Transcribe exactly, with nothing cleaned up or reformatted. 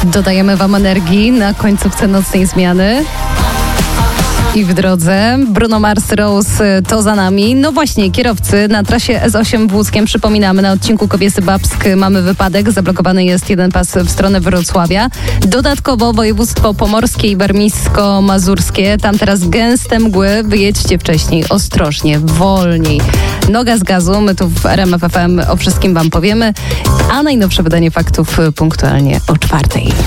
Dodajemy wam energii na końcówce nocnej zmiany. I w drodze Bruno Mars, Rose, to za nami. No właśnie, kierowcy na trasie S osiem w Łódzkiem, przypominamy, na odcinku Kobiesy-Babsk mamy wypadek. Zablokowany jest jeden pas w stronę Wrocławia. Dodatkowo województwo pomorskie i warmińsko-mazurskie. Tam teraz gęste mgły. Wyjedźcie wcześniej, ostrożnie, wolniej. Noga z gazu. My tu w R M F F M o wszystkim wam powiemy. A najnowsze wydanie faktów punktualnie o czwartej.